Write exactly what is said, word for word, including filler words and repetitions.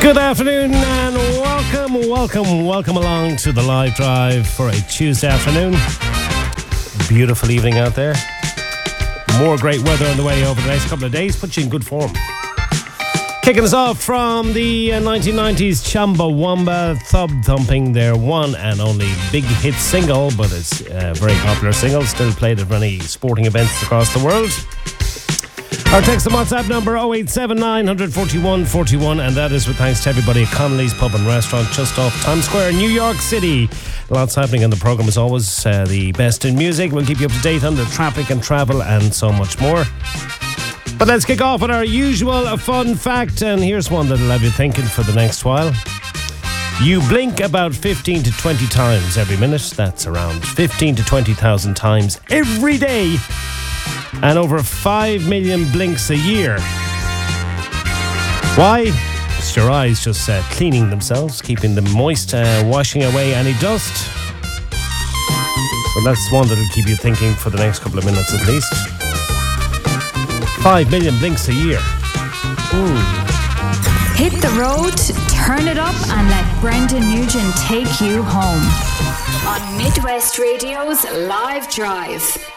Good afternoon and welcome, welcome, welcome along to the live drive for a Tuesday afternoon. Beautiful evening out there. More great weather on the way over the next couple of days. Put you in good form. Kicking us off from the uh, nineteen nineties, Chumbawamba, Thub Thumping, their one and only big hit single, but it's a very popular single, still played at many sporting events across the world. Our text and WhatsApp number oh eight seven nine four one four one, and that is with thanks to everybody at Connolly's Pub and Restaurant just off Times Square, New York City. Lots happening on the programme as always. Uh, the best in music. We'll keep you up to date on the traffic and travel and so much more. But let's kick off with our usual fun fact, and here's one that'll have you thinking for the next while. You blink about fifteen to twenty times every minute. That's around fifteen to twenty thousand times every day. And over five million blinks a year. Why? It's your eyes just uh, cleaning themselves, keeping them moist, uh, washing away any dust. So that's one that'll keep you thinking for the next couple of minutes at least. Five million blinks a year. Ooh. Hit the road, turn it up, and let Brendan Nugent take you home. On Midwest Radio's Live Drive.